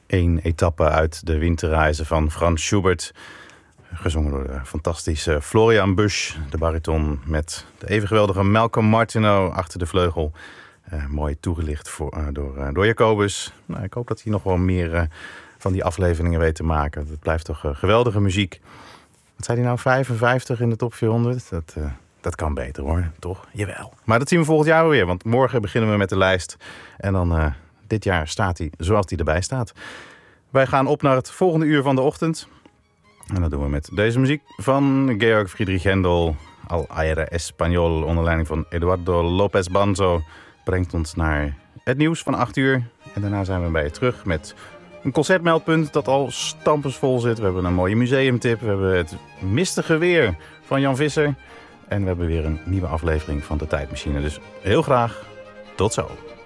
Eén etappe uit de winterreizen van Franz Schubert. Gezongen door de fantastische Florian Busch, de bariton, met de even geweldige Malcolm Martineau achter de vleugel. Mooi toegelicht door Jacobus. Nou, ik hoop dat hij nog wel meer van die afleveringen weet te maken. Het blijft toch geweldige muziek. Wat zei hij nou, 55 in de top 400? Dat kan beter hoor, toch? Jawel. Maar dat zien we volgend jaar weer, want morgen beginnen we met de lijst. En dan dit jaar staat hij zoals hij erbij staat. Wij gaan op naar het volgende uur van de ochtend. En dat doen we met deze muziek van Georg Friedrich Händel. Al Aire Español onder leiding van Eduardo López Banzo. Brengt ons naar het nieuws van 8 uur. En daarna zijn we bij je terug met een concertmeldpunt dat al stampensvol zit. We hebben een mooie museumtip. We hebben het mistige weer van Jan Visser. En we hebben weer een nieuwe aflevering van De Tijdmachine. Dus heel graag tot zo.